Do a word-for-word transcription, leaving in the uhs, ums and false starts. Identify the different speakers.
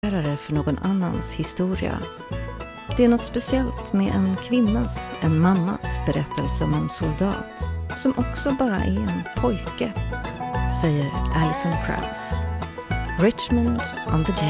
Speaker 1: för någon annans historia. Det är något speciellt med en kvinnas, en mammas berättelse om en soldat som också bara är en pojke, säger Alison Krauss. Richmond on the James.